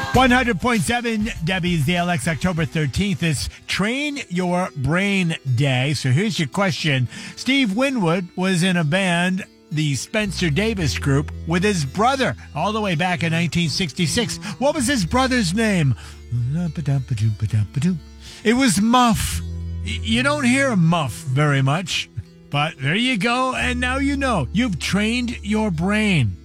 100.7 WZLX, October 13th is Train Your Brain Day. So here's your question. Steve Winwood was in a band, the Spencer Davis Group, with his brother all the way back in 1966. What was his brother's name? It was Muff. You don't hear Muff very much, but there you go. And now you know. You've trained your brain.